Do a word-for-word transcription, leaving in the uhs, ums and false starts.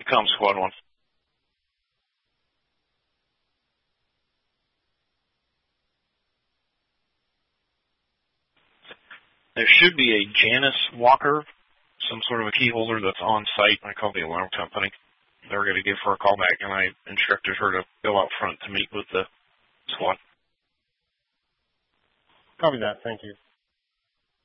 Com Squad one. There should be a Janus Walker, some sort of a key holder that's on site. I called the alarm company. They were going to give her a call back, and I instructed her to go out front to meet with the squad. Copy that. Thank you.